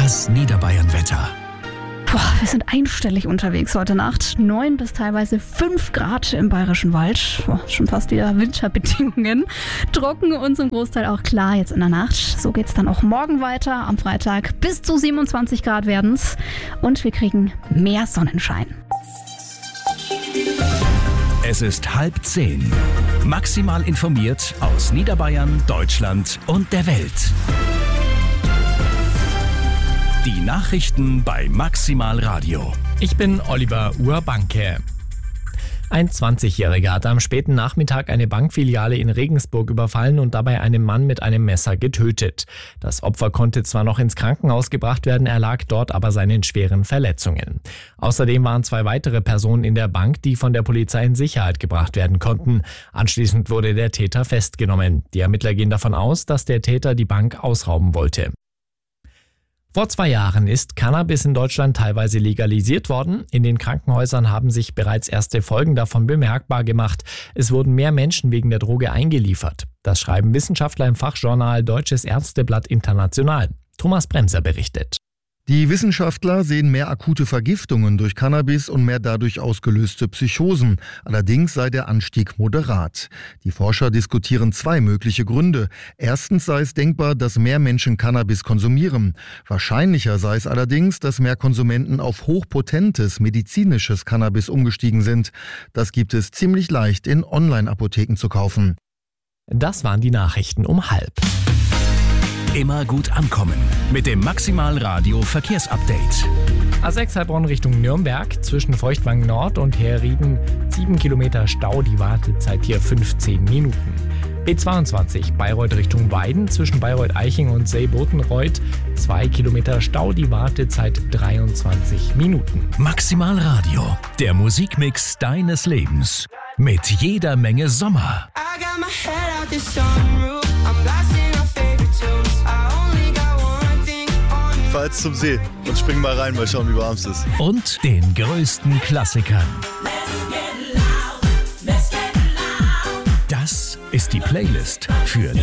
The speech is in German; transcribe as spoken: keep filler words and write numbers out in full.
Das Niederbayern-Wetter. Boah, wir sind einstellig unterwegs heute Nacht. neun bis teilweise fünf Grad im Bayerischen Wald. Boah, schon fast wieder Winterbedingungen. Trocken und zum Großteil auch klar jetzt in der Nacht. So geht's dann auch morgen weiter. Am Freitag bis zu siebenundzwanzig Grad werden's. Und wir kriegen mehr Sonnenschein. Es ist halb zehn. Maximal informiert aus Niederbayern, Deutschland und der Welt. Die Nachrichten bei Maximal Radio. Ich bin Oliver Urbanke. Ein zwanzigjähriger hat am späten Nachmittag eine Bankfiliale in Regensburg überfallen und dabei einen Mann mit einem Messer getötet. Das Opfer konnte zwar noch ins Krankenhaus gebracht werden, erlag dort aber seinen schweren Verletzungen. Außerdem waren zwei weitere Personen in der Bank, die von der Polizei in Sicherheit gebracht werden konnten. Anschließend wurde der Täter festgenommen. Die Ermittler gehen davon aus, dass der Täter die Bank ausrauben wollte. Vor zwei Jahren ist Cannabis in Deutschland teilweise legalisiert worden. In den Krankenhäusern haben sich bereits erste Folgen davon bemerkbar gemacht. Es wurden mehr Menschen wegen der Droge eingeliefert. Das schreiben Wissenschaftler im Fachjournal Deutsches Ärzteblatt International. Thomas Bremser berichtet. Die Wissenschaftler sehen mehr akute Vergiftungen durch Cannabis und mehr dadurch ausgelöste Psychosen. Allerdings sei der Anstieg moderat. Die Forscher diskutieren zwei mögliche Gründe. Erstens sei es denkbar, dass mehr Menschen Cannabis konsumieren. Wahrscheinlicher sei es allerdings, dass mehr Konsumenten auf hochpotentes medizinisches Cannabis umgestiegen sind. Das gibt es ziemlich leicht in Online-Apotheken zu kaufen. Das waren die Nachrichten um halb. Immer gut ankommen mit dem Maximal Radio Verkehrsupdate. A sechs Heilbronn Richtung Nürnberg, zwischen Feuchtwangen Nord und Herrieden sieben Kilometer Stau, die Wartezeit hier fünfzehn Minuten. B zweiundzwanzig Bayreuth Richtung Weiden, zwischen Bayreuth-Eiching und Seebotenreuth zwei Kilometer Stau, die Wartezeit dreiundzwanzig Minuten. Maximal Radio, der Musikmix deines Lebens. Mit jeder Menge Sommer. Ich fahr jetzt zum See und spring mal rein, mal schauen, wie warm es ist. Und den größten Klassikern. Das ist die Playlist für